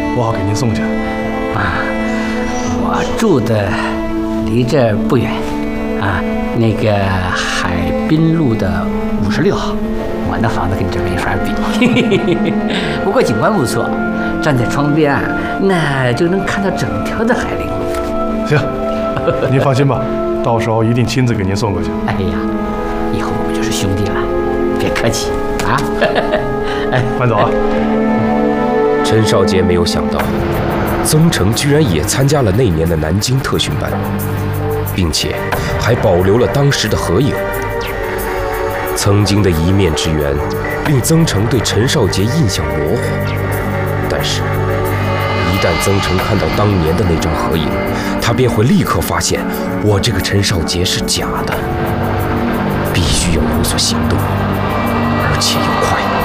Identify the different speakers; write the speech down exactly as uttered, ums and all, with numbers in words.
Speaker 1: 我好给您送去。
Speaker 2: 啊，我住的离这儿不远，啊，那个海滨路的五十六号，我那房子跟这没法比。不过景观不错，站在窗边啊，那就能看到整条的海陵路。
Speaker 1: 行，您放心吧，到时候一定亲自给您送过去。
Speaker 2: 哎呀，以后我们就是兄弟了，别客气啊。
Speaker 1: 哎，慢走啊。
Speaker 3: 陈少杰没有想到，曾诚居然也参加了那年的南京特训班，并且还保留了当时的合影。曾经的一面之缘，令曾诚对陈少杰印象模糊。但是，一旦曾诚看到当年的那张合影，他便会立刻发现，我这个陈少杰是假的，必须要有所行动，而且要快。